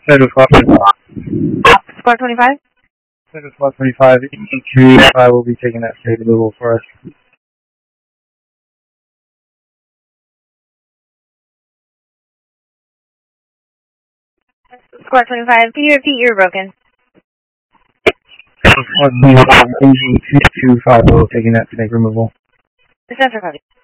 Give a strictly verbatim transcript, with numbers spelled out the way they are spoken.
Schedule squad twenty-five. Squad twenty-five? Schedule squad twenty-five, E Q I will be taking that state removal for us. Squad twenty-five, can you repeat? You're broken. Schedule squad twenty-five, E Q two five will taking that snake removal. Sensor copy.